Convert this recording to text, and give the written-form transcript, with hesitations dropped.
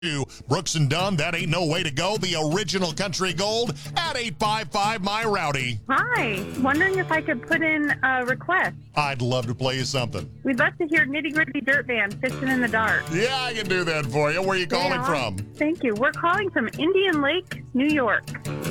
Brooks and Dunn, that ain't no way to go. The original country gold at 855 My Rowdy. Hi, wondering if I could put in a request. I'd love to play you something. We'd love to hear Nitty Gritty Dirt Band, Fishing in the Dark. Yeah, I can do that for you. Where are you calling from? Thank you. We're calling from Indian Lake, New York.